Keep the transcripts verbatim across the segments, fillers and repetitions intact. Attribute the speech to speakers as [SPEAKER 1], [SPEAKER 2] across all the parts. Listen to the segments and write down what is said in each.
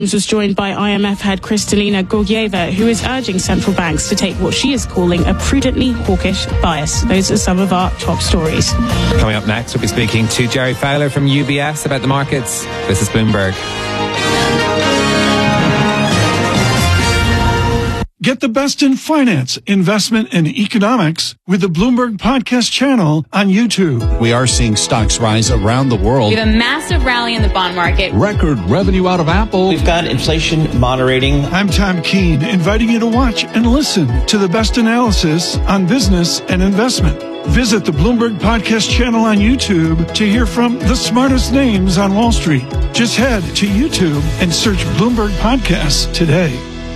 [SPEAKER 1] was joined by I M F head Kristalina Georgieva, who is urging central banks to take what she is calling a prudently hawkish bias. Those are some of our top stories.
[SPEAKER 2] Coming up next, we'll be speaking to Jerry Fowler from U B S about the markets. This is Bloomberg.
[SPEAKER 3] Get the best in finance, investment, and economics with the Bloomberg Podcast channel on YouTube.
[SPEAKER 4] We are seeing stocks rise around the world.
[SPEAKER 5] We have a massive rally in the bond market.
[SPEAKER 4] Record revenue out of Apple.
[SPEAKER 6] We've got inflation moderating.
[SPEAKER 3] I'm Tom Keene, inviting you to watch and listen to the best analysis on business and investment. Visit the Bloomberg Podcast channel on YouTube to hear from the smartest names on Wall Street. Just head to YouTube and search Bloomberg Podcasts today.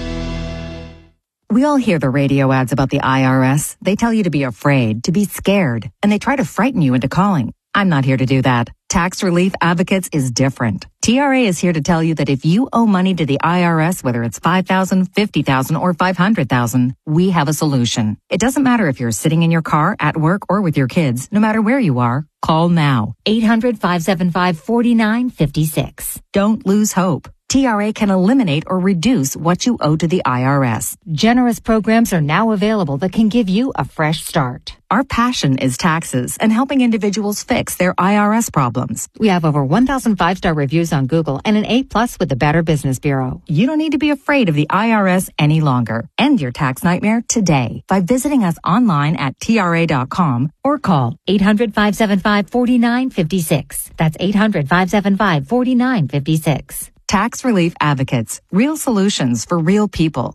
[SPEAKER 7] We all hear the radio ads about the I R S. They tell you to be afraid, to be scared, and they try to frighten you into calling. I'm not here to do that. Tax Relief Advocates is different. T R A is here to tell you that if you owe money to the I R S, whether it's five thousand dollars, fifty thousand dollars, or five hundred thousand dollars, we have a solution. It doesn't matter if you're sitting in your car, at work, or with your kids. No matter where you are, call now. eight hundred, five seven five, four nine five six. Don't lose hope. T R A can eliminate or reduce what you owe to the I R S. Generous programs are now available that can give you a fresh start. Our passion is taxes and helping individuals fix their I R S problems. We have over one thousand five-star reviews on Google and an A plus with the Better Business Bureau. You don't need to be afraid of the I R S any longer. End your tax nightmare today by visiting us online at T R A dot com or call eight hundred, five seven five, four nine five six. That's eight hundred, five seven five, four nine five six. Tax Relief Advocates. Real solutions for real people.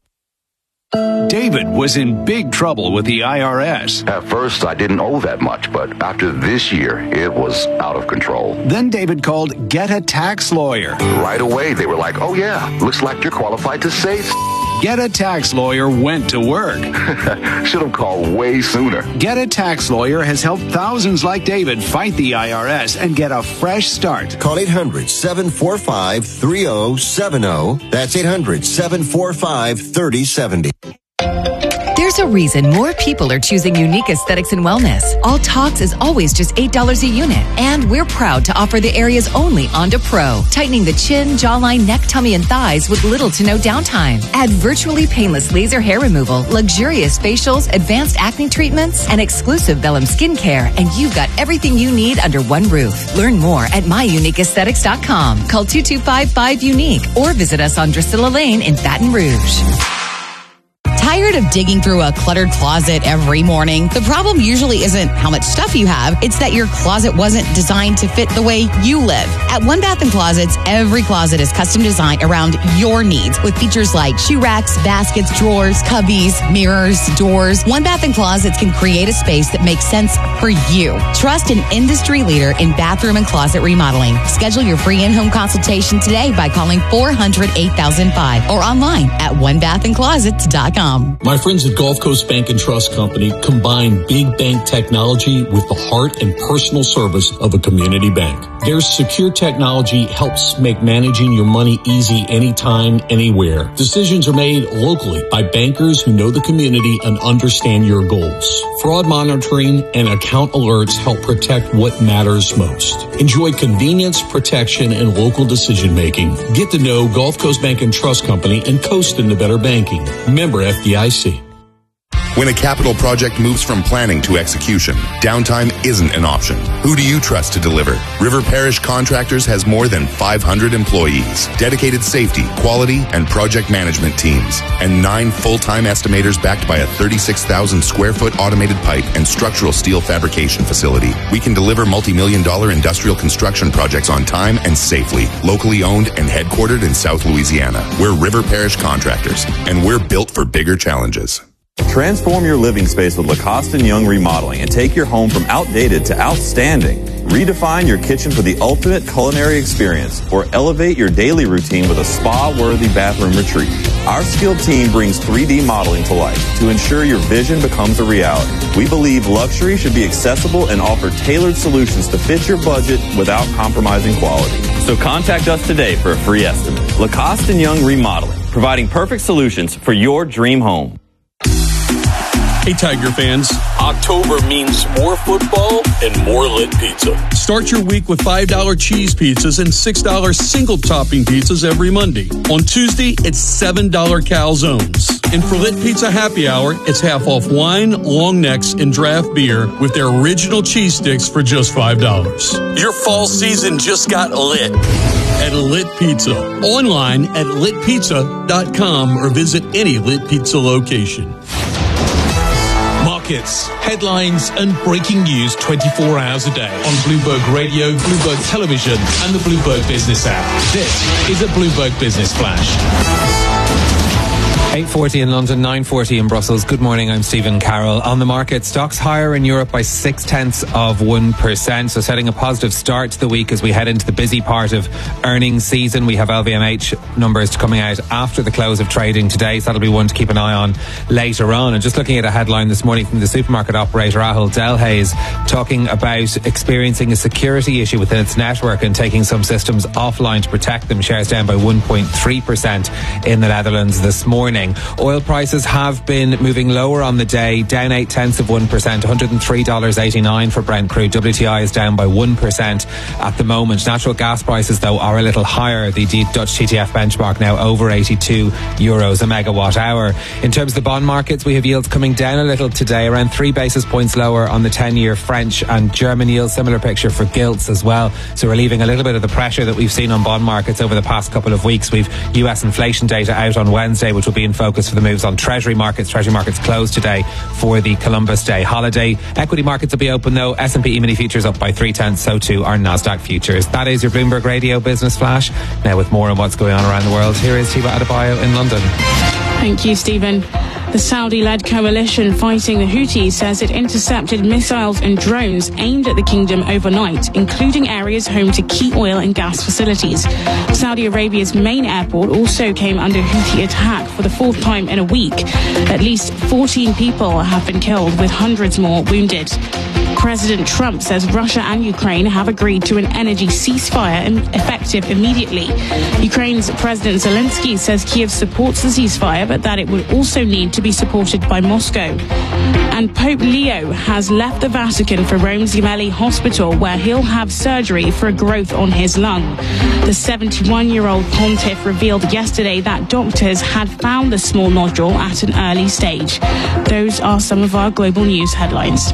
[SPEAKER 8] David was in big trouble with the I R S.
[SPEAKER 9] At first, I didn't owe that much, but after this year, it was out of control.
[SPEAKER 8] Then David called Get a Tax Lawyer.
[SPEAKER 9] Right away, they were like, oh yeah, looks like you're qualified to save.
[SPEAKER 8] Get a Tax Lawyer went to work.
[SPEAKER 9] Should have called way sooner.
[SPEAKER 8] Get a Tax Lawyer has helped thousands like David fight the I R S and get a fresh start.
[SPEAKER 10] Call eight hundred, seven four five, three oh seven oh. That's eight hundred, seven four five, three oh seven oh.
[SPEAKER 11] There's a reason more people are choosing Unique Aesthetics and Wellness. All Tox is always just eight dollars a unit. And we're proud to offer the area's only Onda Pro, tightening the chin, jawline, neck, tummy, and thighs with little to no downtime. Add virtually painless laser hair removal, luxurious facials, advanced acne treatments, and exclusive Vellum skincare, and you've got everything you need under one roof. Learn more at my unique aesthetics dot com. Call two two five, five, unique or visit us on Drusilla Lane in Baton Rouge.
[SPEAKER 12] Tired of digging through a cluttered closet every morning? The problem usually isn't how much stuff you have. It's that your closet wasn't designed to fit the way you live. At One Bath and Closets, every closet is custom designed around your needs with features like shoe racks, baskets, drawers, cubbies, mirrors, doors. One Bath and Closets can create a space that makes sense for you. Trust an industry leader in bathroom and closet remodeling. Schedule your free in-home consultation today by calling four hundred, eight thousand five or online at one bath and closets dot com.
[SPEAKER 13] My friends at Gulf Coast Bank and Trust Company combine big bank technology with the heart and personal service of a community bank. Their secure technology helps make managing your money easy anytime, anywhere. Decisions are made locally by bankers who know the community and understand your goals. Fraud monitoring and account alerts help protect what matters most. Enjoy convenience, protection, and local decision making. Get to know Gulf Coast Bank and Trust Company and coast into better banking. Member F D I C.
[SPEAKER 14] When a capital project moves from planning to execution, downtime isn't an option. Who do you trust to deliver? River Parish Contractors has more than five hundred employees, dedicated safety, quality, and project management teams, and nine full-time estimators backed by a thirty-six thousand square foot automated pipe and structural steel fabrication facility. We can deliver multi-million dollar industrial construction projects on time and safely, locally owned and headquartered in South Louisiana. We're River Parish Contractors, and we're built for bigger challenges.
[SPEAKER 15] Transform your living space with Lacoste and Young Remodeling and take your home from outdated to outstanding. Redefine your kitchen for the ultimate culinary experience or elevate your daily routine with a spa-worthy bathroom retreat. Our skilled team brings three D modeling to life to ensure your vision becomes a reality. We believe luxury should be accessible and offer tailored solutions to fit your budget without compromising quality. So contact us today for a free estimate. Lacoste and Young Remodeling, providing perfect solutions for your dream home.
[SPEAKER 13] Hey, Tiger fans, October means more football and more lit pizza. Start
[SPEAKER 16] Start your week with five dollar cheese pizzas and six dollar single topping pizzas every Monday. On Tuesday, it's seven dollar calzones. And for Lit Pizza Happy Hour, it's half off wine, long necks, and draft beer with their original cheese sticks for just five dollars. Your fall season just got lit at Lit Pizza. Online at lit pizza dot com or visit any Lit Pizza location.
[SPEAKER 17] Markets, headlines and breaking news twenty-four hours a day on Bloomberg Radio, Bloomberg Television and the Bloomberg Business app. This is a Bloomberg Business Flash.
[SPEAKER 2] eight forty in London, nine forty in Brussels. Good morning, I'm Stephen Carroll. On the market, stocks higher in Europe by six tenths of one percent. So setting a positive start to the week as we head into the busy part of earnings season. We have L V M H numbers coming out after the close of trading today. So that'll be one to keep an eye on later on. And just looking at a headline this morning from the supermarket operator Ahold Delhaize talking about experiencing a security issue within its network and taking some systems offline to protect them. Shares down by one point three percent in the Netherlands this morning. Oil prices have been moving lower on the day, down eight tenths of one percent, one hundred three dollars eighty-nine for Brent crude. W T I is down by one percent at the moment. Natural gas prices, though, are a little higher. The Dutch T T F benchmark now over eighty-two euros a megawatt hour. In terms of the bond markets, we have yields coming down a little today, around three basis points lower on the ten-year French and German yields. Similar picture for gilts as well. So relieving a little bit of the pressure that we've seen on bond markets over the past couple of weeks. We've U S inflation data out on Wednesday, which will be in focus for the moves on Treasury markets. Treasury markets closed today for the Columbus Day holiday. Equity markets will be open though. S and P E-mini futures up by three tenths, so too are Nasdaq futures. That is your Bloomberg Radio Business Flash. Now with more on what's going on around the world, here is Tiba Adebayo in London.
[SPEAKER 1] Thank you, Stephen. The Saudi-led coalition fighting the Houthis says it intercepted missiles and drones aimed at the kingdom overnight, including areas home to key oil and gas facilities. Saudi Arabia's main airport also came under Houthi attack for the fourth time in a week. At least fourteen people have been killed, with hundreds more wounded. President Trump says Russia and Ukraine have agreed to an energy ceasefire effective immediately. Ukraine's President Zelensky says Kiev supports the ceasefire, but that it would also need to be supported by Moscow. And Pope Leo has left the Vatican for Rome's Gemelli Hospital, where he'll have surgery for a growth on his lung. The seventy-one-year-old pontiff revealed yesterday that doctors had found the small nodule at an early stage. Those are some of our global news headlines.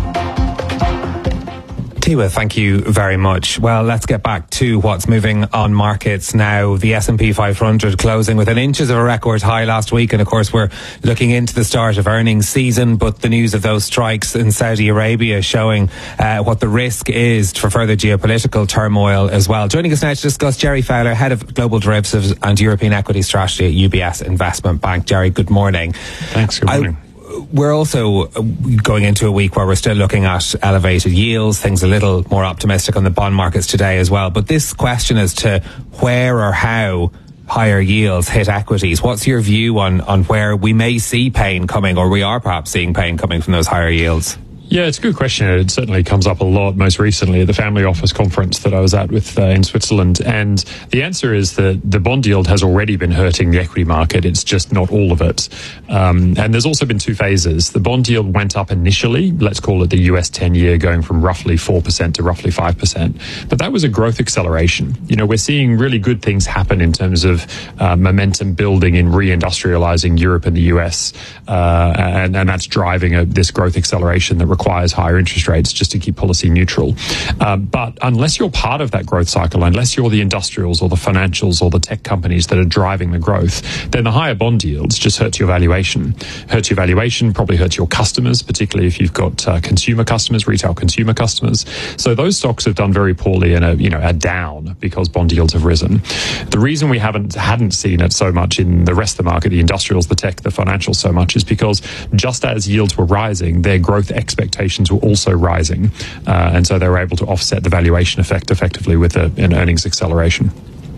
[SPEAKER 2] Tiwa, thank you very much. Well, let's get back to what's moving on markets now. The S and P five hundred closing within inches of a record high last week. And of course, we're looking into the start of earnings season. But the news of those strikes in Saudi Arabia showing uh, what the risk is for further geopolitical turmoil as well. Joining us now to discuss, Jerry Fowler, Head of Global Derivatives and European Equity Strategy at U B S Investment Bank. Jerry, good morning.
[SPEAKER 18] Thanks, good morning. I,
[SPEAKER 2] We're also going into a week where we're still looking at elevated yields, things a little more optimistic on the bond markets today as well. But this question as to where or how higher yields hit equities, what's your view on, on where we may see pain coming, or we are perhaps seeing pain coming from those higher yields?
[SPEAKER 18] Yeah, it's a good question. It certainly comes up a lot, most recently at the Family Office conference that I was at with uh, in Switzerland. And the answer is that the bond yield has already been hurting the equity market. It's just not all of it. Um, and there's also been two phases. The bond yield went up initially, let's call it the U S ten-year, going from roughly four percent to roughly five percent. But that was a growth acceleration. You know, we're seeing really good things happen in terms of uh, momentum building in reindustrializing Europe and the U S. Uh, and, and that's driving a, this growth acceleration that requires higher interest rates just to keep policy neutral. Uh, but unless you're part of that growth cycle, unless you're the industrials or the financials or the tech companies that are driving the growth, then the higher bond yields just hurt your valuation. Hurts your valuation, probably hurts your customers, particularly if you've got uh, consumer customers, retail consumer customers. So those stocks have done very poorly and are, you know, are down because bond yields have risen. The reason we haven't hadn't seen it so much in the rest of the market, the industrials, the tech, the financials so much, is because just as yields were rising, their growth expectations were also rising. Uh, and so they were able to offset the valuation effect effectively with a, an earnings acceleration.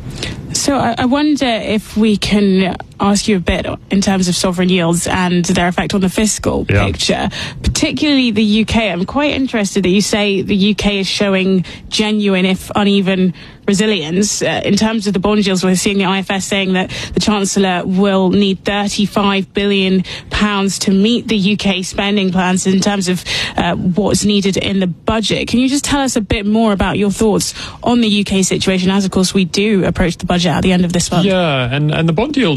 [SPEAKER 1] So I, I wonder if we can ask you a bit in terms of sovereign yields and their effect on the fiscal
[SPEAKER 18] yeah.
[SPEAKER 1] picture, particularly the U K. I'm quite interested that you say the U K is showing genuine, if uneven, resilience. Uh, in terms of the bond yields, we're seeing the I F S saying that the Chancellor will need thirty-five billion pounds to meet the U K spending plans in terms of uh, what's needed in the budget. Can you just tell us a bit more about your thoughts on the U K situation, as of course we do approach the budget at the end of this month?
[SPEAKER 18] Yeah, and, and the bond yield